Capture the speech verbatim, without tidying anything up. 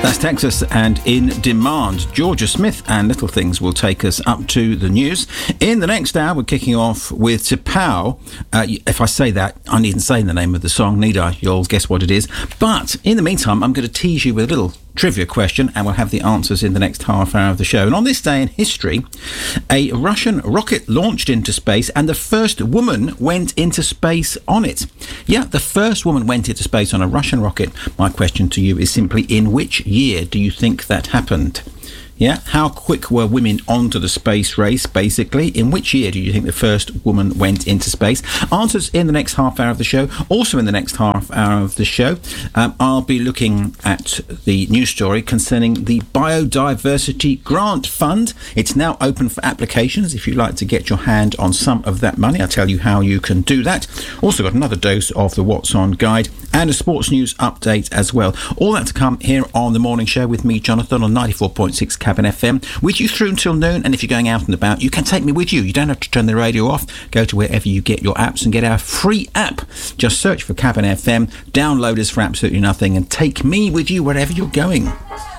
That's Texas and In Demand. Georgia Smith and Little Things will take us up to the news. In the next hour, we're kicking off with T'Pau. Uh, if I say that, I needn't say the name of the song, need I? You'll guess what it is. But in the meantime, I'm going to tease you with a little trivia question, and we'll have the answers in the next half hour of the show. And on this day in history, a Russian rocket launched into space, and the first woman went into space on it. Yeah, the first woman went into space on a Russian rocket. My question to you is simply, in which year do you think that happened? Yeah, how quick were women onto the space race, basically? In which year do you think the first woman went into space? Answers in the next half hour of the show. Also in the next half hour of the show, um, I'll be looking at the news story concerning the Biodiversity Grant Fund. It's now open for applications if you'd like to get your hand on some of that money. I'll tell you how you can do that. Also got another dose of the What's On guide and a sports news update as well. All that to come here on The Morning Show with me, Jonathan, on ninety-four point six Cabin F M, with you through until noon. And if you're going out and about, you can take me with you. You don't have to turn the radio off. Go to wherever you get your apps and get our free app. Just search for Cabin F M, download us for absolutely nothing, and take me with you wherever you're going.